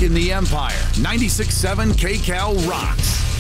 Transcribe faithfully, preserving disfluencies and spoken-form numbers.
in the Empire. ninety-six point seven K Cal rocks.